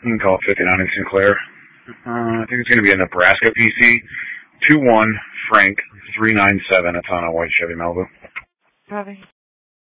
You can call it 59 in Sinclair. I think it's going to be a Nebraska PC. 21 Frank 397 Atana White Chevy Malibu. Copy.